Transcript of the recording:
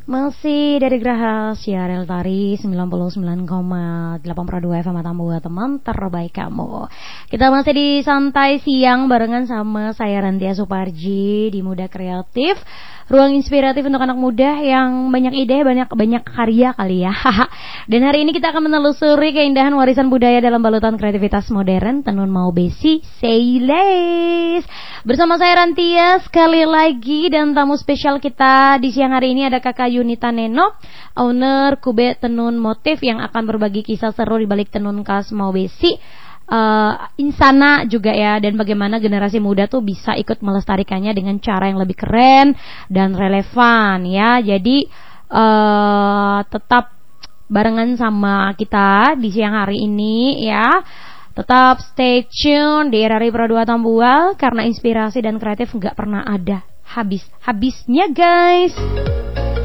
Masih dari Graha Siarel Tari 99,8 Pro 2 FM Tambu teman terbaik kamu. Kita masih di santai siang barengan sama saya Rantia Suparji di Muda Kreatif. Ruang inspiratif untuk anak muda yang banyak ide, banyak karya kali ya. Dan hari ini kita akan menelusuri keindahan warisan budaya dalam balutan kreativitas modern tenun mau besi Seiles. Bersama saya Rantia sekali lagi dan tamu spesial kita di siang hari ini ada Kakak Yunita Neno, owner Kube Tenun Motif yang akan berbagi kisah seru di balik tenun khas mau besi. Insana juga ya, dan bagaimana generasi muda tuh bisa ikut melestarikannya dengan cara yang lebih keren dan relevan ya. Jadi tetap barengan sama kita di siang hari ini ya. Tetap stay tune di RRI Pro 2 Tambuwal karena inspirasi dan kreatif nggak pernah ada habisnya guys.